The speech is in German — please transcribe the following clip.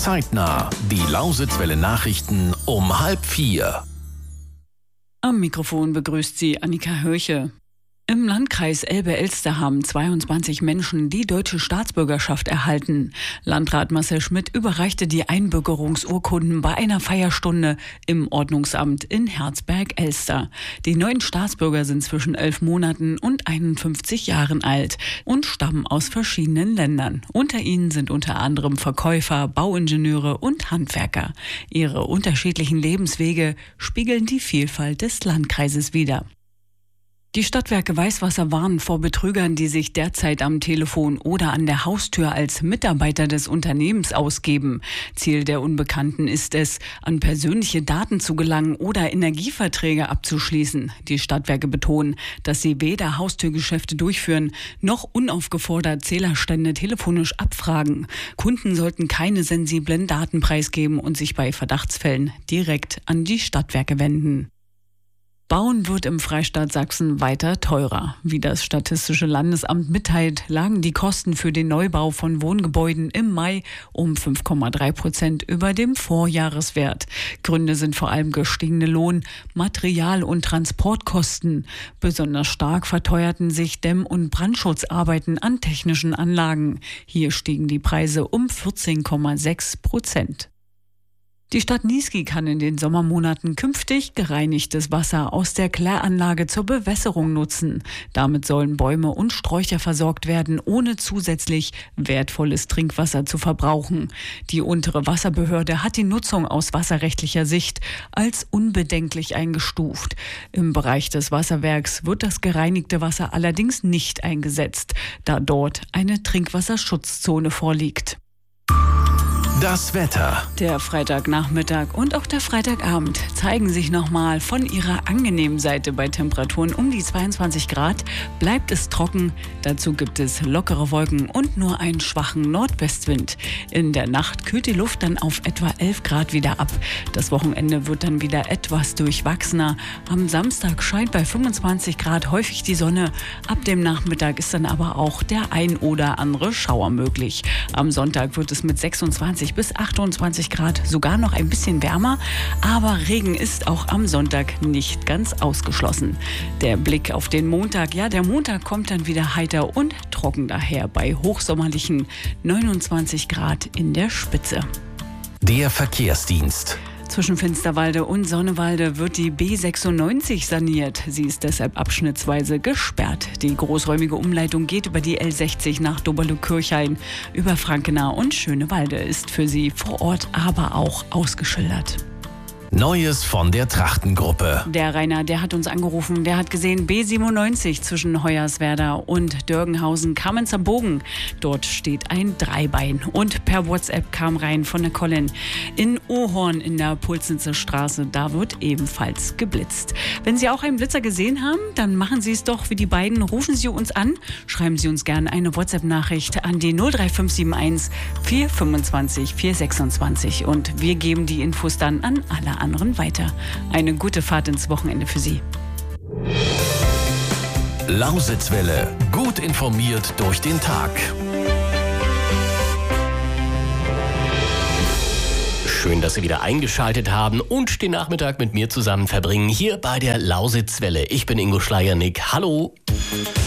Zeitnah. Die Lausitzwelle Nachrichten um 3:30. Am Mikrofon begrüßt sie Annika Hörche. Im Landkreis Elbe-Elster haben 22 Menschen die deutsche Staatsbürgerschaft erhalten. Landrat Marcel Schmidt überreichte die Einbürgerungsurkunden bei einer Feierstunde im Ordnungsamt in Herzberg-Elster. Die neuen Staatsbürger sind zwischen 11 Monaten und 51 Jahren alt und stammen aus verschiedenen Ländern. Unter ihnen sind unter anderem Verkäufer, Bauingenieure und Handwerker. Ihre unterschiedlichen Lebenswege spiegeln die Vielfalt des Landkreises wider. Die Stadtwerke Weißwasser warnen vor Betrügern, die sich derzeit am Telefon oder an der Haustür als Mitarbeiter des Unternehmens ausgeben. Ziel der Unbekannten ist es, an persönliche Daten zu gelangen oder Energieverträge abzuschließen. Die Stadtwerke betonen, dass sie weder Haustürgeschäfte durchführen, noch unaufgefordert Zählerstände telefonisch abfragen. Kunden sollten keine sensiblen Daten preisgeben und sich bei Verdachtsfällen direkt an die Stadtwerke wenden. Bauen wird im Freistaat Sachsen weiter teurer. Wie das Statistische Landesamt mitteilt, lagen die Kosten für den Neubau von Wohngebäuden im Mai um 5,3% über dem Vorjahreswert. Gründe sind vor allem gestiegene Lohn-, Material- und Transportkosten. Besonders stark verteuerten sich Dämm- und Brandschutzarbeiten an technischen Anlagen. Hier stiegen die Preise um 14,6%. Die Stadt Niesky kann in den Sommermonaten künftig gereinigtes Wasser aus der Kläranlage zur Bewässerung nutzen. Damit sollen Bäume und Sträucher versorgt werden, ohne zusätzlich wertvolles Trinkwasser zu verbrauchen. Die untere Wasserbehörde hat die Nutzung aus wasserrechtlicher Sicht als unbedenklich eingestuft. Im Bereich des Wasserwerks wird das gereinigte Wasser allerdings nicht eingesetzt, da dort eine Trinkwasserschutzzone vorliegt. Das Wetter. Der Freitagnachmittag und auch der Freitagabend zeigen sich nochmal von ihrer angenehmen Seite. Bei Temperaturen um die 22 Grad bleibt es trocken. Dazu gibt es lockere Wolken und nur einen schwachen Nordwestwind. In der Nacht kühlt die Luft dann auf etwa 11 Grad wieder ab. Das Wochenende wird dann wieder etwas durchwachsener. Am Samstag scheint bei 25 Grad häufig die Sonne. Ab dem Nachmittag ist dann aber auch der ein oder andere Schauer möglich. Am Sonntag wird es mit 26 bis 28 Grad sogar noch ein bisschen wärmer, aber Regen ist auch am Sonntag nicht ganz ausgeschlossen. Der Blick auf den Montag, der Montag kommt dann wieder heiter und trocken daher bei hochsommerlichen 29 Grad in der Spitze. Der Verkehrsdienst. Zwischen Finsterwalde und Sonnewalde wird die B96 saniert. Sie ist deshalb abschnittsweise gesperrt. Die großräumige Umleitung geht über die L60 nach Doberlü-Kirchhain. Über Frankenau und Schönewalde ist für sie vor Ort aber auch ausgeschildert. Neues von der Trachtengruppe. Der Rainer, der hat uns angerufen, der hat gesehen, B97 zwischen Hoyerswerda und Dörgenhausen-Kamenzer Bogen. Dort steht ein Dreibein. Und per WhatsApp kam rein von der Colin. In Ohorn in der Pulsnitzer Straße, da wird ebenfalls geblitzt. Wenn Sie auch einen Blitzer gesehen haben, dann machen Sie es doch wie die beiden. Rufen Sie uns an, schreiben Sie uns gerne eine WhatsApp-Nachricht an die 03571 425 426 und wir geben die Infos dann an alle anderen weiter. Eine gute Fahrt ins Wochenende für Sie. Lausitzwelle. Gut informiert durch den Tag. Schön, dass Sie wieder eingeschaltet haben und den Nachmittag mit mir zusammen verbringen hier bei der Lausitzwelle. Ich bin Ingo Schleiernick. Hallo.